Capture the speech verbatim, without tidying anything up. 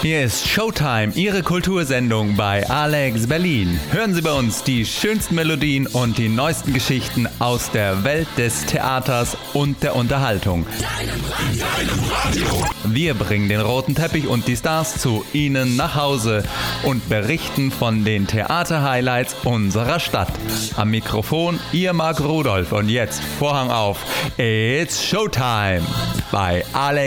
Hier ist Showtime, Ihre Kultursendung bei Alex Berlin. Hören Sie bei uns die schönsten Melodien und die neuesten Geschichten aus der Welt des Theaters und der Unterhaltung. Wir bringen den roten Teppich und die Stars zu Ihnen nach Hause und berichten von den Theater-Highlights unserer Stadt. Am Mikrofon Ihr Marc Rudolph und jetzt Vorhang auf. It's Showtime bei Alex